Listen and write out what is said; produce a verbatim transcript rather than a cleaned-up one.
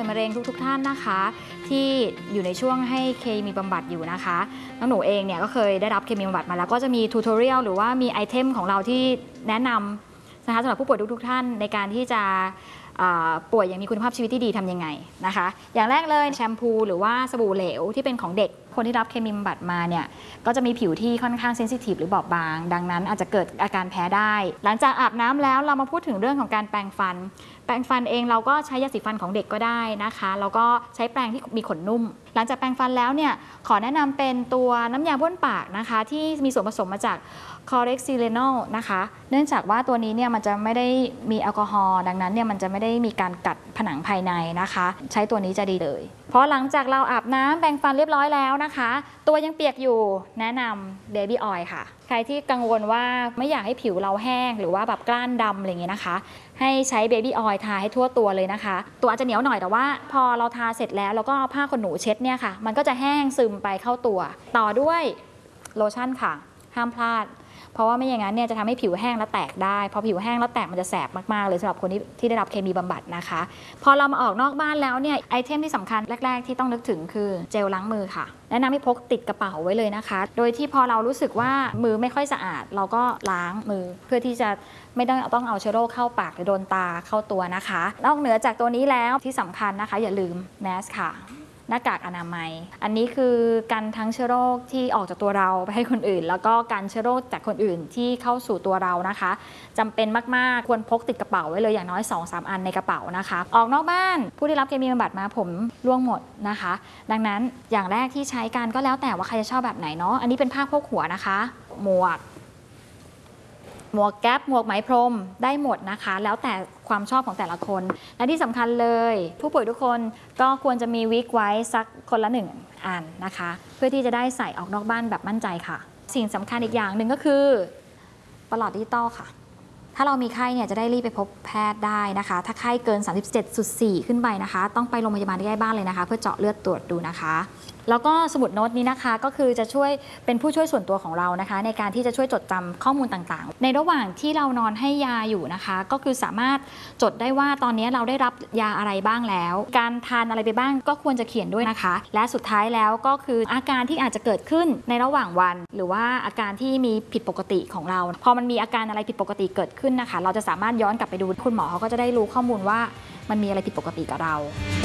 ยมะเร็งทุกๆ ท่านนะคะที่อยู่ในช่วงให้เคมีบำบัดอยู่นะคะน้องหนูเองเนี่ยก็เคยได้รับเคมีบำบัดมาแล้วก็จะมีทูตอเรียลหรือว่ามีไอเทมของเราที่แนะนำนะคะสำหรับผู้ป่วยทุกๆท่านในการที่จะป่วยอย่างมีคุณภาพชีวิตที่ดีทำยังไงนะคะอย่างแรกเลยแชมพูหรือว่าสบู่เหลวที่เป็นของเด็กคนที่รับเคมีบำบัดมาเนี่ยก็จะมีผิวที่ค่อนข้างเซนซิทีฟหรือบอบบางดังนั้นอาจจะเกิดอาการแพ้ได้หลังจากอาบน้ำแล้วเรามาพูดถึงเรื่องของการแปรงฟันแปรงฟันเองเราก็ใช้ยาสีฟันของเด็กก็ได้นะคะแล้วก็ใช้แปรงที่มีขนนุ่มหลังจากแปรงฟันแล้วเนี่ยขอแนะนำเป็นตัวน้ำยาบ้วนปากนะคะที่มีส่วนผสมมาจากคอเร็กซิเลนอลนะคะเนื่องจากว่าตัวนี้เนี่ยมันจะไม่ได้มีแอลกอฮอล์ดังนั้นเนี่ยมันจะไม่ได้มีการกัดผนังภายในนะคะใช้ตัวนี้จะดีเลยเพราะหลังจากเราอาบน้ำแปรงฟันเรียบร้อยแล้วนะคะตัวยังเปียกอยู่แนะนำเบบี้ออยล์ค่ะใครที่กังวลว่าไม่อยากให้ผิวเราแห้งหรือว่าแบบกล้านดำอะไรอย่างเงี้ยนะคะให้ใช้เบบี้ออยล์ทาให้ทั่วตัวเลยนะคะตัวอาจจะเหนียวหน่อยแต่ว่าพอเราทาเสร็จแล้วแล้วก็เอาผ้าขนหนูเช็ดเนี่ยค่ะมันก็จะแห้งซึมไปเข้าตัวต่อด้วยโลชั่นค่ะห้ามพลาดเพราะว่าไม่อย่างนั้นเนี่ยจะทำให้ผิวแห้งและแตกได้พอผิวแห้งแล้วแตกมันจะแสบมากๆเลยสำหรับคนที่ที่ได้รับเคมีบำบัดนะคะพอเรามาออกนอกบ้านแล้วเนี่ยไอเทมที่สำคัญแรกๆที่ต้องนึกถึงคือเจลล้างมือค่ะแนะนำให้พกติดกระเป๋าไว้เลยนะคะโดยที่พอเรารู้สึกว่ามือไม่ค่อยสะอาดเราก็ล้างมือเพื่อที่จะไม่ต้องต้องเอาเชื้อโรคเข้าปากหรือโดนตาเข้าตัวนะคะนอกเหนือจากตัวนี้แล้วที่สำคัญนะคะอย่าลืมแมสค่ะหน้ากากอนามัยอันนี้คือกันทั้งเชื้อโรคที่ออกจากตัวเราไปให้คนอื่นแล้วก็กันเชื้อโรคจากคนอื่นที่เข้าสู่ตัวเรานะคะจำเป็นมากๆควรพกติดกระเป๋าไว้เลยอย่างน้อย สองถึงสาม อันในกระเป๋านะคะออกนอกบ้านผู้ที่รับเคมีบำบัดมาผมร่วงหมดนะคะดังนั้นอย่างแรกที่ใช้กันก็แล้วแต่ว่าใครจะชอบแบบไหนเนาะอันนี้เป็นผ้าโพกหัวนะคะหมวกหมวกแก๊ปหมวกไหมพรมได้หมดนะคะแล้วแต่ความชอบของแต่ละคนและที่สำคัญเลยผู้ป่วยทุกคนก็ควรจะมีวิกไว้สักคนละหนึ่งอันนะคะเพื่อที่จะได้ใส่ออกนอกบ้านแบบมั่นใจค่ะสิ่งสำคัญอีกอย่างหนึ่งก็คือปลอดดิจิตอลค่ะถ้าเรามีไข้เนี่ยจะได้รีบไปพบแพทย์ได้นะคะถ้าไข้เกิน สามสิบเจ็ดจุดสี่ ขึ้นไปนะคะต้องไปโรงพยาบาลที่ใกล้บ้านเลยนะคะเพื่อเจาะเลือดตรวจดูนะคะแล้วก็สมุดโน้ตนี้นะคะก็คือจะช่วยเป็นผู้ช่วยส่วนตัวของเรานะคะในการที่จะช่วยจดจำข้อมูลต่างๆในระหว่างที่เรานอนให้ยาอยู่นะคะก็คือสามารถจดได้ว่าตอนนี้เราได้รับยาอะไรบ้างแล้วการทานอะไรไปบ้างก็ควรจะเขียนด้วยนะคะและสุดท้ายแล้วก็คืออาการที่อาจจะเกิดขึ้นในระหว่างวันหรือว่าอาการที่มีผิดปกติของเราพอมันมีอาการอะไรผิดปกติเกิดขึ้นนะคะเราจะสามารถย้อนกลับไปดูคุณหมอเขาก็จะได้รู้ข้อมูลว่ามันมีอะไรผิดปกติกับเรา